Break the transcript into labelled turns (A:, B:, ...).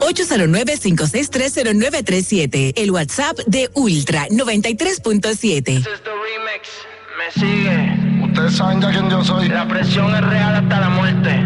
A: 809-5630937. El WhatsApp de Ultra 93.7.
B: Me sigue. Ustedes saben ya quién yo soy. La presión es real hasta la muerte.